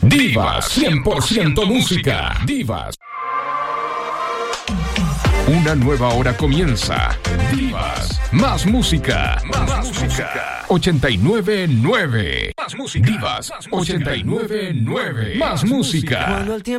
Divas 100% música. Divas. Una nueva hora comienza. Divas. Más música. Más música. 89.9. Más música. Divas 89.9. Más música.